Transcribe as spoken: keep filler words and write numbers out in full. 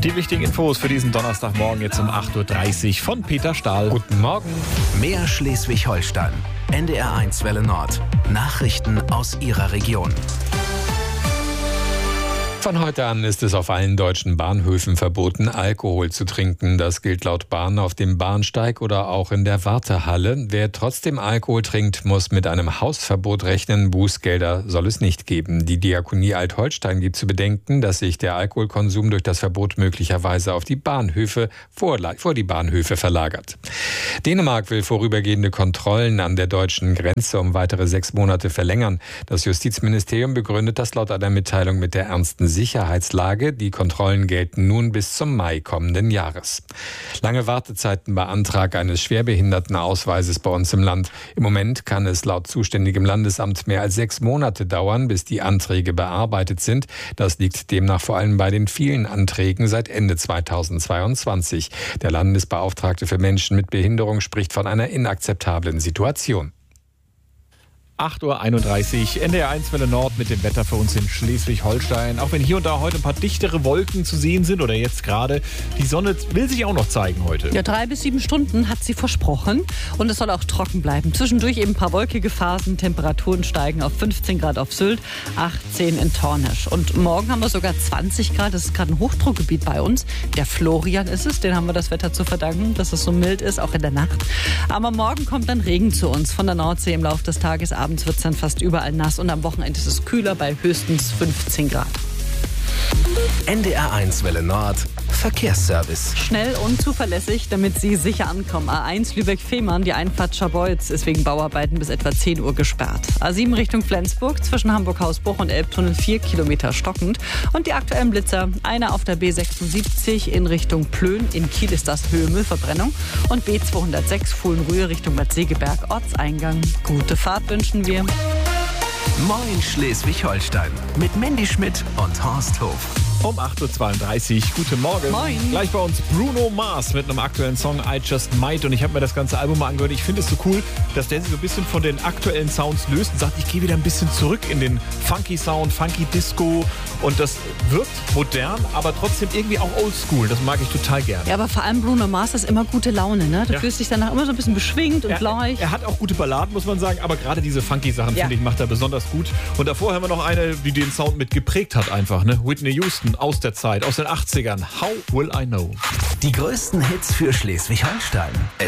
Die wichtigen Infos für diesen Donnerstagmorgen jetzt um acht Uhr dreißig von Peter Stahl. Guten Morgen. Mehr Schleswig-Holstein. N D R eins Welle Nord. Nachrichten aus Ihrer Region. Von heute an ist es auf allen deutschen Bahnhöfen verboten, Alkohol zu trinken. Das gilt laut Bahn auf dem Bahnsteig oder auch in der Wartehalle. Wer trotzdem Alkohol trinkt, muss mit einem Hausverbot rechnen. Bußgelder soll es nicht geben. Die Diakonie Alt-Holstein gibt zu bedenken, dass sich der Alkoholkonsum durch das Verbot möglicherweise auf die Bahnhöfe vor, vor die Bahnhöfe verlagert. Dänemark will vorübergehende Kontrollen an der deutschen Grenze um weitere sechs Monate verlängern. Das Justizministerium begründet das laut einer Mitteilung mit der ernsten Sicherheitslage. Die Kontrollen gelten nun bis zum Mai kommenden Jahres. Lange Wartezeiten bei Antrag eines Schwerbehindertenausweises bei uns im Land. Im Moment kann es laut zuständigem Landesamt mehr als sechs Monate dauern, bis die Anträge bearbeitet sind. Das liegt demnach vor allem bei den vielen Anträgen seit Ende zweitausendzweiundzwanzig. Der Landesbeauftragte für Menschen mit Behinderung spricht von einer inakzeptablen Situation. acht Uhr einunddreißig, N D R eins Welle Nord mit dem Wetter für uns in Schleswig-Holstein. Auch wenn hier und da heute ein paar dichtere Wolken zu sehen sind oder jetzt gerade, die Sonne will sich auch noch zeigen heute. Ja, drei bis sieben Stunden hat sie versprochen und es soll auch trocken bleiben. Zwischendurch eben ein paar wolkige Phasen, Temperaturen steigen auf fünfzehn Grad auf Sylt, achtzehn in Tornisch. Und morgen haben wir sogar zwanzig Grad, das ist gerade ein Hochdruckgebiet bei uns. Der Florian ist es, den haben wir das Wetter zu verdanken, dass es so mild ist, auch in der Nacht. Aber morgen kommt dann Regen zu uns von der Nordsee im Laufe des Tages. Abends wird es dann fast überall nass und am Wochenende ist es kühler bei höchstens fünfzehn Grad. N D R eins Welle Nord. Verkehrsservice. Schnell und zuverlässig, damit Sie sicher ankommen. A eins Lübeck-Fehmarn, die Einfahrt Scharbeutz ist wegen Bauarbeiten bis etwa zehn Uhr gesperrt. A sieben Richtung Flensburg, zwischen Hamburg-Hausbruch und Elbtunnel vier Kilometer stockend. Und die aktuellen Blitzer, einer auf der B sechsundsiebzig in Richtung Plön, in Kiel ist das Höhe-Müll-Verbrennung. Und B zweihundertsechs Fuhlen-Rühe Richtung Bad Segeberg, Ortseingang. Gute Fahrt wünschen wir. Moin Schleswig-Holstein. Mit Mandy Schmidt und Horst Hof. Um acht Uhr zweiunddreißig, guten Morgen. Moin. Gleich bei uns Bruno Mars mit einem aktuellen Song I Just Might. Und ich habe mir das ganze Album mal angehört. Ich finde es so cool, dass der sich so ein bisschen von den aktuellen Sounds löst und sagt, ich gehe wieder ein bisschen zurück in den Funky Sound, Funky Disco. Und das wirkt modern, aber trotzdem irgendwie auch oldschool. Das mag ich total gerne. Ja, aber vor allem Bruno Mars ist immer gute Laune, ne? Du Ja. fühlst dich danach immer so ein bisschen beschwingt und Er, leicht. er hat auch gute Balladen, muss man sagen, aber gerade diese funky Sachen, Ja. finde ich, macht er besonders gut. Und davor haben wir noch eine, die den Sound mit geprägt hat einfach, ne? Whitney Houston aus der Zeit, aus den achtzigern. How Will I Know? Die größten Hits für Schleswig-Holstein.